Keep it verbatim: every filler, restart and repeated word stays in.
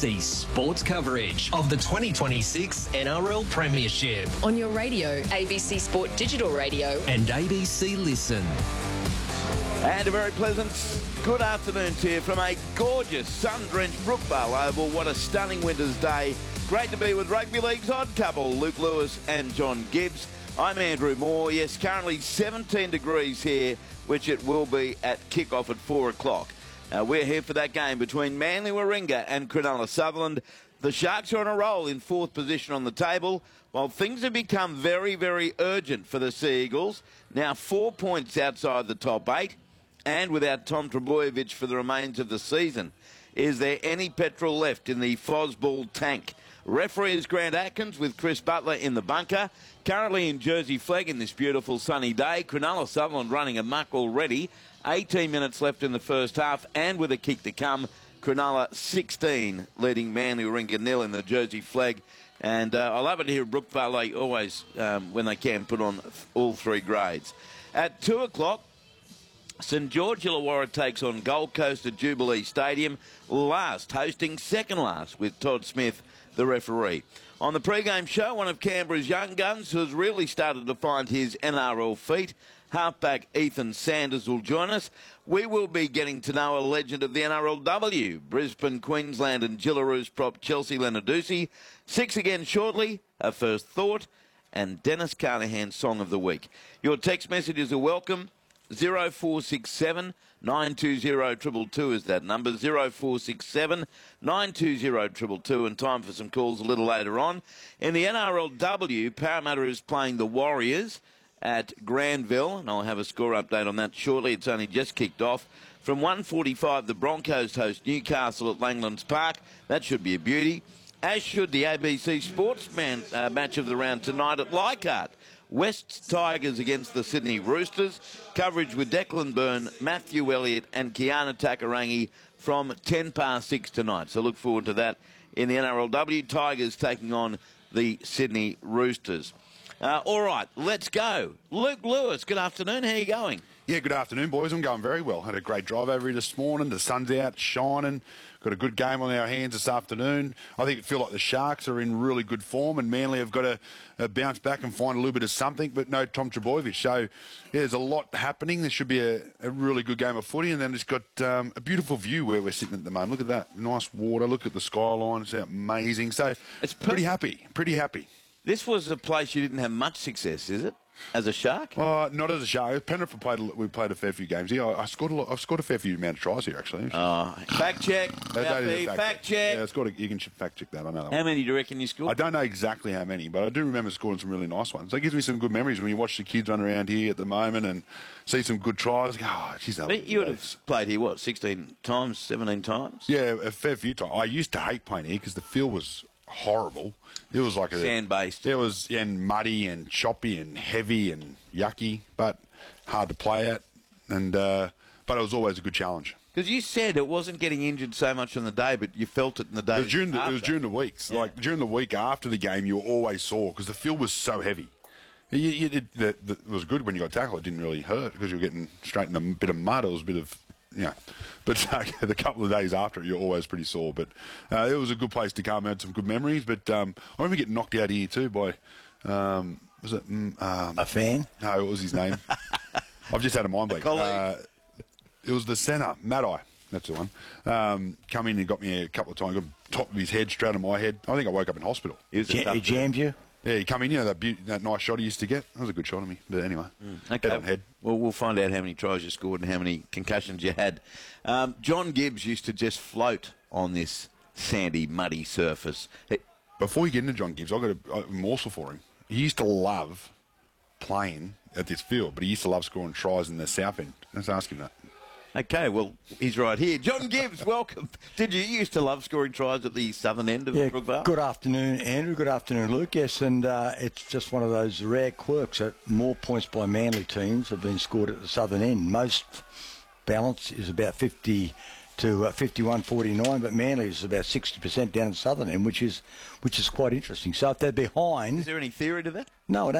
C sports coverage of the twenty twenty-six N R L Premiership on your radio, A B C Sport Digital Radio and A B C Listen. And a very pleasant good afternoon to you from a gorgeous sun-drenched Brookvale Oval. What a stunning winter's day. Great to be with Rugby League's odd couple, Luke Lewis and John Gibbs. I'm Andrew Moore. Yes, currently seventeen degrees here, which it will be at kick-off at four o'clock. Uh, we're here for that game between Manly Warringah and Cronulla Sutherland. The Sharks are on a roll in fourth position on the table, while things have become very, very urgent for the Sea Eagles. Now four points outside the top eight, and without Tom Trbojevic for the remains of the season. Is there any petrol left in the Fosball tank? Referee is Grant Atkins with Chris Butler in the bunker. Currently in Jersey Flegg in this beautiful sunny day. Cronulla Sutherland running amok already. eighteen minutes left in the first half, and with a kick to come, Cronulla sixteen leading Manly Warringah nil in the Jersey Flegg. And uh, I love it here at Brookvale. They always, um, when they can, put on all three grades. At two o'clock, St George Illawarra takes on Gold Coast at Jubilee Stadium. Last, hosting second last with Todd Smith, the referee. On the pre-game show, one of Canberra's young guns who has really started to find his N R L feet, halfback Ethan Sanders, will join us. We will be getting to know a legend of the N R L W, Brisbane, Queensland and Gillaroos prop Chelsea Lenarduzzi. Six again shortly, a first thought, and Dennis Carnahan's Song of the Week. Your text messages are welcome. zero four six seven, nine two zero, two two two is that number, zero four six seven, nine two zero, two two two, and time for some calls a little later on. In the N R L W, Parramatta is playing the Warriors at Granville, and I'll have a score update on that shortly. It's only just kicked off. From one forty-five, the Broncos host Newcastle at Langlands Park. That should be a beauty, as should the A B C Sportsman uh, match of the round tonight at Leichhardt. West Tigers against the Sydney Roosters. Coverage with Declan Byrne, Matthew Elliott and Kiana Takarangi from ten past six tonight. So look forward to that in the N R L W. Tigers taking on the Sydney Roosters. Uh, all right, let's go. Luke Lewis, good afternoon. How are you going? Yeah, good afternoon, boys. I'm going very well. Had a great drive over here this morning. The sun's out, shining. Got a good game on our hands this afternoon. I think it feels like the Sharks are in really good form, and Manly have got to uh, bounce back and find a little bit of something, but no Tom Trbojevic. So, yeah, there's a lot happening. There should be a, a really good game of footy, and then it's got um, a beautiful view where we're sitting at the moment. Look at that. Nice water. Look at the skyline. It's amazing. So, it's pretty happy. Pretty happy. This was a place you didn't have much success, is it? As a Shark? Uh, not as a Shark. Penrith played. We played a fair few games here. I, I scored a lot. I've scored a fair few amount of tries here, actually. Oh, fact check. that, that is a fact, fact check. Yeah, it's got. A, you can fact check that. I know. That how one. many do you reckon you scored? I don't know exactly how many, but I do remember scoring some really nice ones. That gives me some good memories when you watch the kids run around here at the moment and see some good tries. Oh, geez, but you would have played here what, sixteen times, seventeen times? Yeah, a fair few times. I used to hate playing here because the field was horrible. It was like a sand-based. It was and muddy and choppy and heavy and yucky, but hard to play at. And uh, but it was always a good challenge. Because you said it wasn't getting injured so much on the day, but you felt it in the day. It was during the, after. it was during the weeks. Yeah. Like during the week after the game, you were always sore because the field was so heavy. You, you, it, the, the, it was good when you got tackled. It didn't really hurt because you were getting straight in a bit of mud. It was a bit of, you know, but uh, the couple of days after, you're always pretty sore. But uh, it was a good place to come. I had some good memories. But um, I remember getting knocked out here too by, um, was it um, a fan? No, what was his name? I've just had a mind blank. Uh, it was the centre, Maddie. That's the one. Um, come in and got me a couple of times. Got top of his head straight on my head. I think I woke up in hospital. He, he jammed you? Yeah, he come in, you know, that, be- that nice shot he used to get. That was a good shot of me. But anyway, mm. okay. Head on head. Well, we'll find out how many tries you scored and how many concussions you had. Um, John Gibbs used to just float on this sandy, muddy surface. He- Before you get into John Gibbs, I've got a, a morsel for him. He used to love playing at this field, but he used to love scoring tries in the south end. Let's ask him that. Okay, well, he's right here. John Gibbs, welcome. Did you used to love scoring tries at the southern end of yeah, Brookvale? Good afternoon, Andrew. Good afternoon, Luke. Yes, and uh, it's just one of those rare quirks that more points by Manly teams have been scored at the southern end. Most balance is about fifty to uh, fifty-one forty-nine, but Manly is about sixty percent down at southern end, which is which is quite interesting. So if they're behind... Is there any theory to that? No, I don't.